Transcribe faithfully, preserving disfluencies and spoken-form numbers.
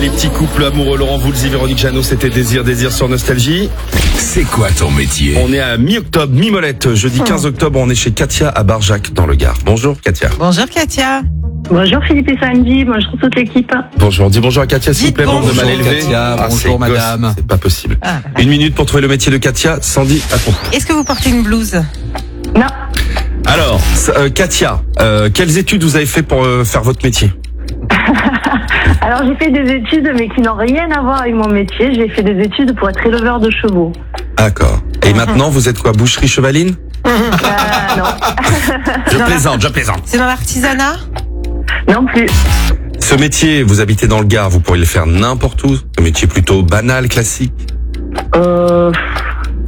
les petits couples amoureux. Laurent Voulzy, Véronique Jeannot, c'était Désir, Désir sur Nostalgie. C'est quoi ton métier? On est à mi-octobre, mi-molette. Jeudi quinze octobre, on est chez Katia à Barjac, dans le Gard. Bonjour Katia. Bonjour Katia. Bonjour Philippe et Sandy, bonjour toute l'équipe. Bonjour, dis bonjour à Katia, s'il vous plaît, bande de mal élevés. Katia, Ah, bonjour c'est gosse, madame. C'est pas possible. Ah. Une minute pour trouver le métier de Katia. Sandy, à ton. Est-ce que vous portez une blouse? Non, Alors, euh, Katia, euh, quelles études vous avez fait pour euh, faire votre métier? alors j'ai fait des études mais qui n'ont rien à voir avec mon métier. J'ai fait des études pour être éleveur de chevaux. D'accord. Et maintenant, vous êtes quoi, boucherie chevaline? Euh, non, Je plaisante, je plaisante. C'est dans l'artisanat? non plus. Ce métier, vous habitez dans le Gard, vous pourriez le faire n'importe où. Un métier plutôt banal, classique. Euh,